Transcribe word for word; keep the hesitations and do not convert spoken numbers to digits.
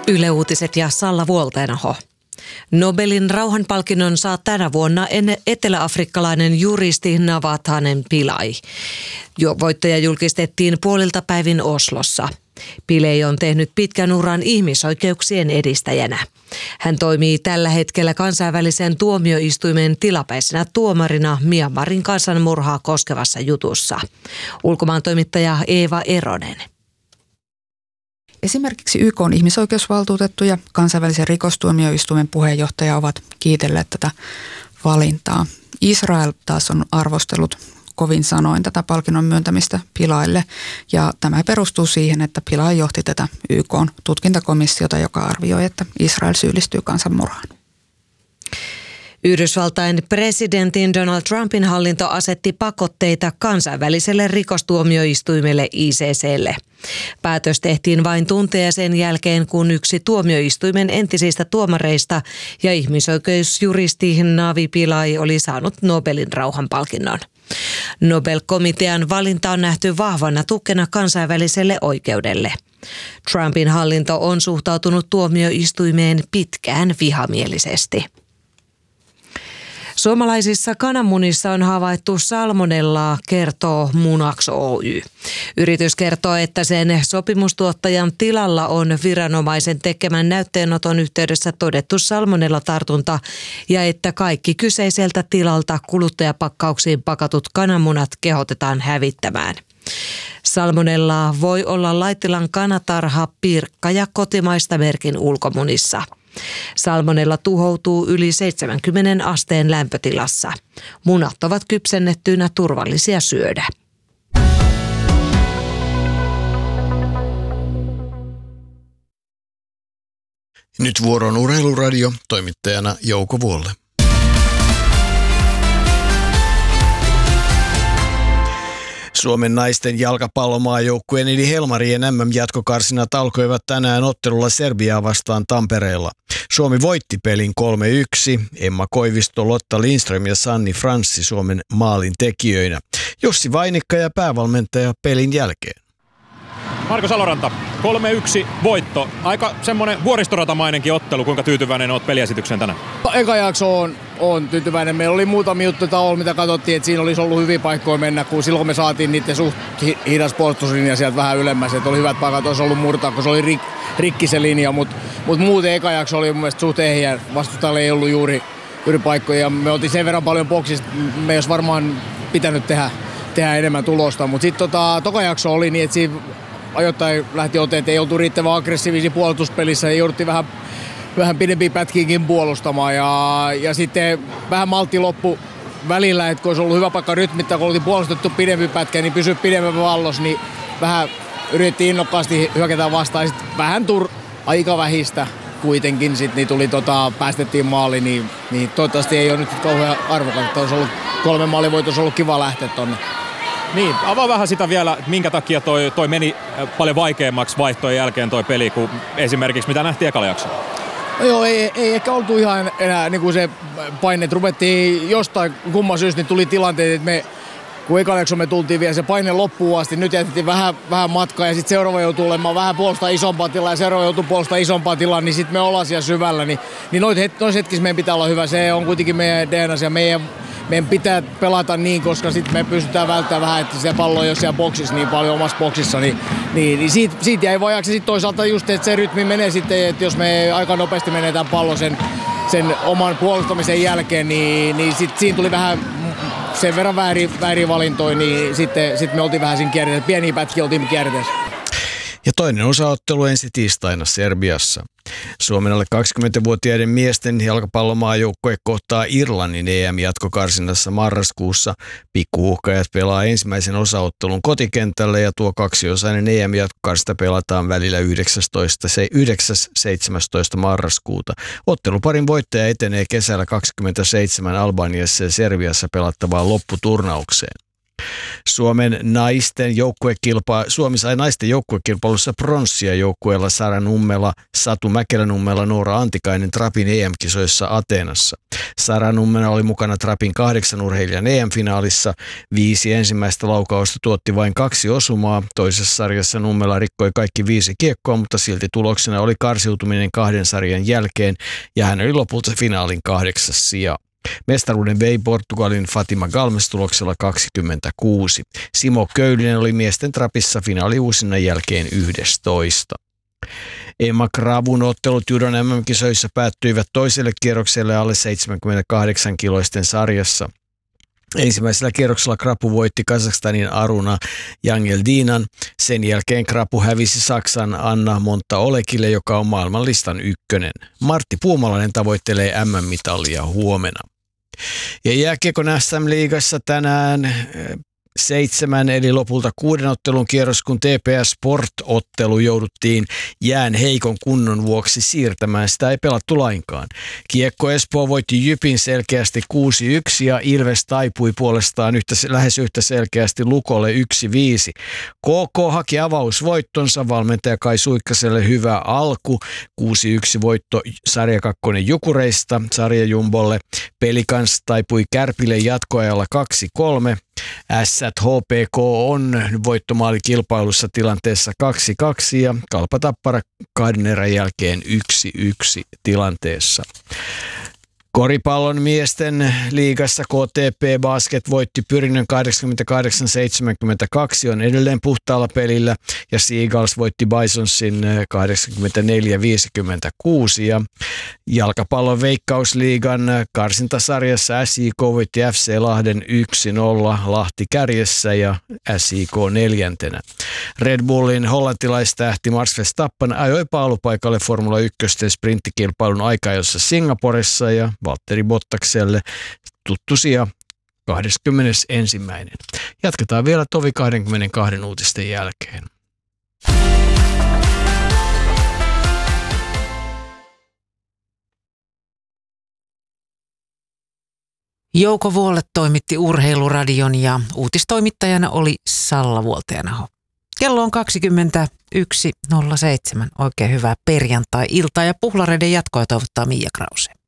Yle Uutiset ja Salla Vuolteenaho. Nobelin rauhanpalkinnon saa tänä vuonna eteläafrikkalainen juristi Navathanen Pillay. Jo voittaja julkistettiin puolilta päivin Oslossa. Pillay on tehnyt pitkän uran ihmisoikeuksien edistäjänä. Hän toimii tällä hetkellä kansainvälisen tuomioistuimen tilapäisenä tuomarina Myanmarin kansanmurhaa koskevassa jutussa. Ulkomaantoimittaja Eeva Eronen. Esimerkiksi Y K:n ihmisoikeusvaltuutettu ja kansainvälisen rikostuomioistuimen puheenjohtaja ovat kiitelleet tätä valintaa. Israel taas on arvostellut kovin sanoin tätä palkinnon myöntämistä Pillaylle, ja tämä perustuu siihen, että Pillay johti tätä Y K:n tutkintakomissiota, joka arvioi, että Israel syyllistyy kansanmurhaan. Yhdysvaltain presidentin Donald Trumpin hallinto asetti pakotteita kansainväliselle rikostuomioistuimelle I C C:lle. Päätös tehtiin vain tunteja sen jälkeen, kun yksi tuomioistuimen entisistä tuomareista ja ihmisoikeusjuristi Navi Pillay oli saanut Nobelin rauhanpalkinnon. Nobel-komitean valinta on nähty vahvana tukena kansainväliselle oikeudelle. Trumpin hallinto on suhtautunut tuomioistuimeen pitkään vihamielisesti. Suomalaisissa kananmunissa on havaittu salmonellaa, kertoo Munax Oy. Yritys kertoo, että sen sopimustuottajan tilalla on viranomaisen tekemän näytteenoton yhteydessä todettu salmonellatartunta ja että kaikki kyseiseltä tilalta kuluttajapakkauksiin pakatut kananmunat kehotetaan hävittämään. Salmonellaa voi olla Laitilan kanatarha, Pirkka ja kotimaista merkin ulkomunissa. Salmonella tuhoutuu yli seitsemänkymmenen asteen lämpötilassa. Munat ovat kypsennettyinä turvallisia syödä. Nyt vuoron Urheiluradio, toimittajana Jouko Vuolle. Suomen naisten jalkapallomaajoukkueen eli Helmarien M M-jatkokarsinat alkoivat tänään ottelulla Serbiaa vastaan Tampereella. Suomi voitti pelin kolme yksi. Emma Koivisto, Lotta Lindström ja Sanni Franssi Suomen maalin tekijöinä. Jussi Vainikka ja päävalmentaja pelin jälkeen. Marko Saloranta, kolme yksi voitto. Aika semmoinen vuoristoratamainenkin ottelu. Kuinka tyytyväinen olet peliesitykseen tänään? Eka jakso on, on tyytyväinen. Meillä oli muutamia juttuja taululla, mitä katsottiin, että siinä olisi ollut hyviä paikkoja mennä, kun silloin me saatiin niiden suht hidas puolustuslinja sieltä vähän ylemmäs. Että oli hyvät paikat, olisi ollut murtaa, kun se oli rik, rikki se linja. Mutta mut muuten eka jakso oli mun mielestä suht ehjä. Vastustajalle ei ollut juuri, juuri paikkoja. Ja me oltiin sen verran paljon boksista, me ei olisi varmaan pitänyt tehdä, tehdä enemmän tulosta. Mutta sitten tota, toka jakso oli niin, että siinä ajoittain lähti oteen, että ei oltu riittävän aggressiivisia puolustuspelissä ja jouduttiin vähän, vähän pidempiä pätkiinkin puolustamaan. Ja, ja sitten vähän maltti loppu välillä, että kun olisi ollut hyvä paikka rytmittää, kun oltiin puolustettu pidempi pätkä, niin pysyä pidemmän vallossa, niin vähän yritettiin innokkaasti hyökätä vastaan. Ja sitten vähän tur aika vähistä kuitenkin sit, niin tuli, tota, päästettiin maali, niin, niin toivottavasti ei ole nyt kauhean arvokasta. Olisi ollut kolme maalivoita, olisi ollut kiva lähteä tonne. Niin, avaa vähän sitä vielä, minkä takia toi, toi meni paljon vaikeammaksi vaihtojen jälkeen toi peli, kuin esimerkiksi mitä nähtiin ekalla jaksolla. No joo, ei, ei ehkä oltu ihan enää niin kuin se paine, että ruvettiin jostain kumman syystä, niin tuli tilanteet, että me, kun ekalla jaksolla me tultiin vielä se paine loppuun asti, nyt jätettiin vähän, vähän matkaa ja sitten seuraava joutuu olemaan vähän puolustaa isompaa tilaa ja seuraava joutuu puolustaa isompaa tilaa, niin sitten me ollaan siellä syvällä, niin, niin noissa hetkissä meidän pitää olla hyvä, se on kuitenkin meidän D N A ja meidän Meidän pitää pelata niin, koska sitten me pystytään välttämään vähän, että se pallo ei ole siellä boksissa niin paljon omassa boksissa, niin, niin, niin siitä, siitä jäi vajaksi. Sitten toisaalta just, että se rytmi menee sitten, että jos me aika nopeasti menetään pallo sen, sen oman puolustamisen jälkeen, niin, niin sitten siinä tuli vähän sen verran väärin, väärin valintoja, niin sitten, sitten me oltiin vähän siinä kierteessä. Pieniä pätkiä oltiin kierteessä. Ja toinen osaottelu ensi tiistaina Serbiassa. Suomen alle kaksikymmentävuotiaiden miesten jalkapallomaajoukkue kohtaa Irlannin E M-jatkokarsinnassa marraskuussa. Pikkuuhkajat pelaa ensimmäisen osaottelun kotikentällä ja tuo kaksiosainen E M-jatkokarsinta pelataan välillä yhdeksästoista seitsemästoista marraskuuta. Otteluparin voittaja etenee kesällä kaksikymmentäseitsemän Albaniassa ja Serbiassa pelattavaan lopputurnaukseen. Suomen naisten joukkuekilpa, Suomi sai naisten joukkuekilpailussa pronssia joukkueella Sara Nummela, Satu Mäkelä-Nummela, Noora Antikainen Trapin E M-kisoissa Ateenassa. Sara Nummena oli mukana Trapin kahdeksan urheilijan E M-finaalissa. Viisi ensimmäistä laukausta tuotti vain kaksi osumaa. Toisessa sarjassa Nummela rikkoi kaikki viisi kiekkoa, mutta silti tuloksena oli karsiutuminen kahden sarjan jälkeen ja hän oli lopulta finaalin kahdeksas sija. Mestaruuden vei Portugalin Fatima Galmes tuloksella kaksikymmentäkuusi. Simo Köylinen oli miesten Trapissa finaaliuusinnan jälkeen yksitoista. Emma Kravun ottelut judon M M-kisoissa päättyivät toiselle kierrokselle alle seitsemänkymmentäkahdeksan kiloisten sarjassa. Ensimmäisellä kierroksella Krapu voitti Kazakstanin Aruna Jangeldinan. Sen jälkeen Krapu hävisi Saksan Anna Monta-Olekille, joka on maailmanlistan ykkönen. Martti Puumalainen tavoittelee M M-mitalia huomenna. Ja jääkiekon S M-liigassa tänään seitsemän eli lopulta kuuden ottelun kierros, kun T P S Sport-ottelu jouduttiin jään heikon kunnon vuoksi siirtämään. Sitä ei pelattu lainkaan. Kiekko Espoo voitti Jypin selkeästi kuusi yksi ja Ilves taipui puolestaan yhtä, lähes yhtä selkeästi Lukolle yksi viisi. K K haki avausvoittonsa, valmentaja Kai Suikkaselle hyvä alku. kuusi yksi voitto sarja kakkonen Jukureista sarjajumbolle. Pelikans taipui Kärpille jatkoajalla kaksi kolme. Ässät H P K on voittomaalikilpailussa tilanteessa kaksi kaksi ja Kalpa Tappara kahden erän jälkeen yksi yksi tilanteessa. Koripallon miesten liigassa K T P Basket voitti Pyrinnön kahdeksankymmentäkahdeksan seitsemänkymmentäkaksi, on edelleen puhtaalla pelillä, ja Seagulls voitti Bisonsin kahdeksankymmentäneljä viisikymmentäkuusi. Ja jalkapallon Veikkausliigan karsintasarjassa S I K voitti F C Lahden yksi nolla, Lahti kärjessä ja S I K neljäntenä. Red Bullin hollantilaistähti Max Verstappen ajoi paalupaikalle Formula yksi sprinttikilpailun aikajossa Singaporessa ja Valtteri Bottakselle tuttu sija kaksikymmentäyksi. Jatketaan vielä tovi kaksikymmentäkaksi uutisten jälkeen. Jouko Vuolle toimitti Urheiluradion ja uutistoimittajana oli Salla Vuolteanaho. Kello on kaksikymmentäyksi nolla seitsemän. Oikein hyvää perjantai-iltaa ja Puhlareiden jatkoa toivottaa Mia Krause.